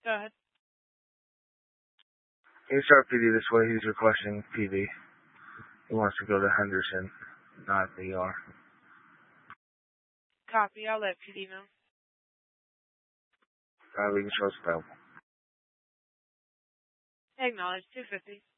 Go ahead. Can you start PD this way? He's requesting PV. He wants to go to Henderson, not the ER. Copy. I'll let PD know. We can show us available. Acknowledge 250.